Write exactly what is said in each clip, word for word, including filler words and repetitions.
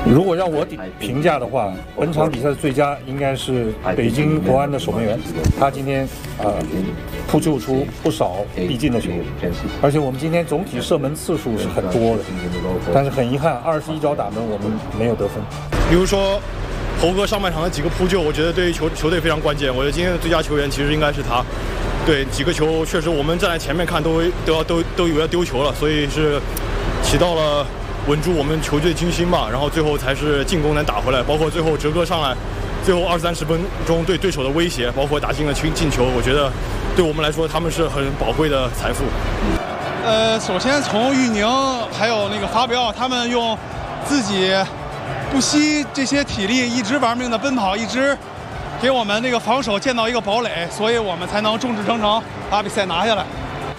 如果让我评价的话，本场比赛的最佳应该是北京国安的守门员，他今天啊、呃、扑救出不少必进的球，而且我们今天总体射门次数是很多的，但是很遗憾，二十一脚打门我们没有得分。 比如说猴哥上半场的几个扑救，我觉得对于球球队非常关键。我觉得今天的最佳球员其实应该是他。对几个球，确实我们站在前面看都都要都都以为要丢球了，所以是起到了稳住我们球队军心吧。然后最后才是进攻能打回来，包括最后哲哥上来，最后二三十分钟对对手的威胁，包括打进了进球，我觉得对我们来说他们是很宝贵的财富。 呃，首先从玉宁还有那个法比奥，他们用自己不惜这些体力，一直玩命的奔跑，一直给我们那个防守建造一个堡垒，所以我们才能众志成城把比赛拿下来。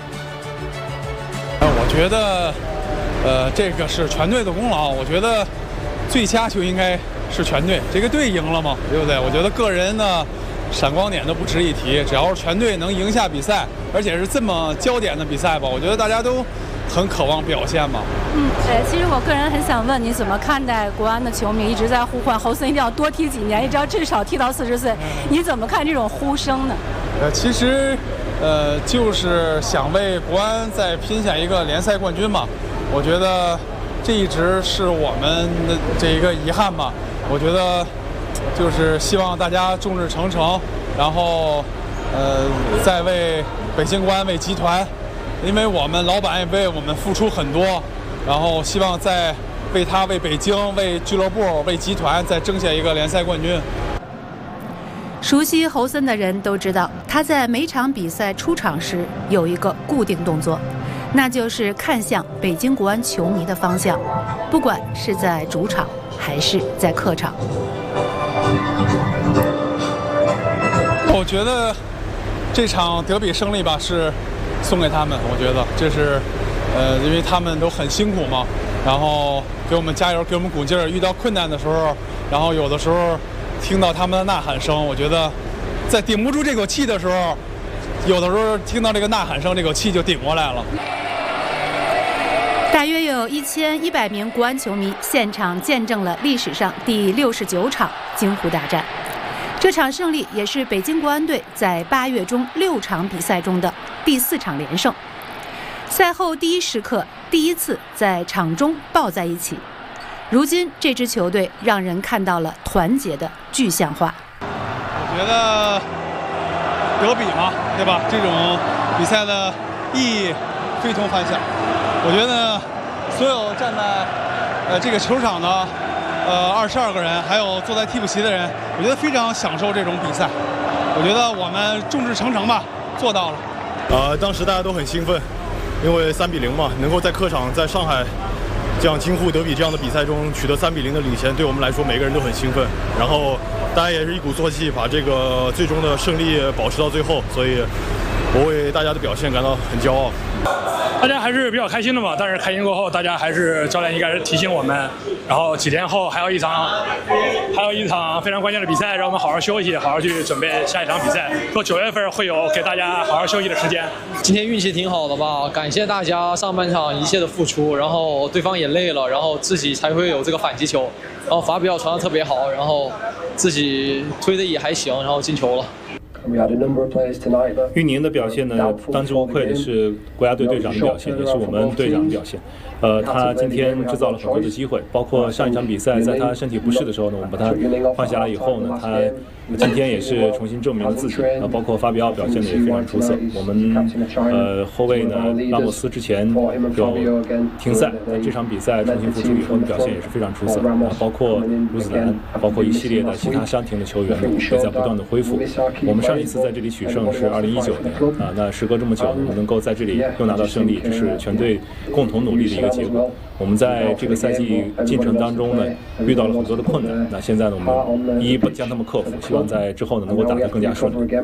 我觉得，呃，这个是全队的功劳。我觉得最佳就应该是全队，这个队赢了嘛，对不对？我觉得个人呢，闪光点都不值一提，只要是全队能赢下比赛，而且是这么焦点的比赛吧，我觉得大家都很渴望表现嘛。 嗯，呃，其实我个人很想问你怎么看待国安的球迷一直在呼唤侯森一定要多踢几年，一直要至少踢到四十岁，你怎么看这种呼声呢？ 呃，其实，呃，就是想为国安再拼下一个联赛冠军嘛。我觉得这一直是我们的这一个遗憾吧。我觉得就是希望大家众志成城，然后，呃，再为北京国安、为集团。因为我们老板也为我们付出很多，然后希望再为他、为北京、为俱乐部、为集团再争下一个联赛冠军。 熟悉侯森的人都知道，他在每场比赛出场时有一个固定动作，那就是看向北京国安球迷的方向，不管是在主场还是在客场。 我觉得这场德比胜利吧是送给他们，我觉得这是，呃，因为他们都很辛苦嘛，然后给我们加油，给我们鼓劲儿。遇到困难的时候，然后有的时候听到他们的呐喊声，我觉得在顶不住这口气的时候，有的时候听到这个呐喊声，这口气就顶过来了。 大约有一千一百名国安球迷现场见证了历史上第六十九场京沪大战。这场胜利也是北京国安队在八月中六场比赛中的第四场连胜。赛后第一时刻，第一次在场中抱在一起。如今这支球队让人看到了团结的具象化。 我觉得德比嘛，对吧？这种比赛的意义非同凡响。我觉得所有站在呃这个球场的。呃，二十二个人，还有坐在替补席的人，我觉得非常享受这种比赛。我觉得我们众志成城吧，做到了。 呃，当时大家都很兴奋，因为三比零嘛，能够在客场在上海这样京沪德比这样的比赛中取得三比零的领先，对我们来说每个人都很兴奋。然后大家也是一鼓作气，把这个最终的胜利保持到最后，所以我为大家的表现感到很骄傲。 大家还是比较开心的嘛，但是开心过后，大家还是教练应该提醒我们，然后几天后还有一场，还有一场非常关键的比赛，让我们好好休息，好好去准备下一场比赛。说九月份会有给大家好好休息的时间。 今天运气挺好的吧，感谢大家上半场一切的付出，然后对方也累了，然后自己才会有这个反击球，然后法比奥传得特别好，然后自己推的也还行，然后进球了。 玉宁的表现呢，当之无愧的是国家队队长的表现，也是我们队长的表现。呃，他今天制造了很多的机会，包括上一场比赛，在他身体不适的时候呢，我们把他换下来以后呢，他今天也是重新证明了自己。啊，包括法比奥表现的也非常出色。我们呃后卫呢，拉莫斯之前有停赛，那这场比赛重新复出以后的表现也是非常出色。啊，包括卢子兰，包括一系列的其他伤停的球员也在不断的恢复。我们上一次在这里取胜是二零一九年啊，那时隔这么久，我们能够在这里又拿到胜利，这是全队共同努力的一个结果。我们在这个赛季进程当中呢，遇到了很多的困难，那现在呢，我们一一将他们克服，希望在之后呢能够打得更加顺利。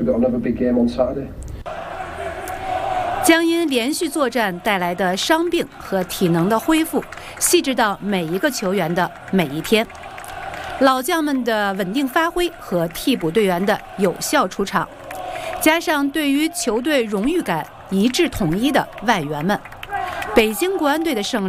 将因连续作战带来的伤病和体能的恢复，细致到每一个球员的每一天。老将们的稳定发挥和替补队员的有效出场，加上对于球队荣誉感一致统一的外援们，北京国安队的胜利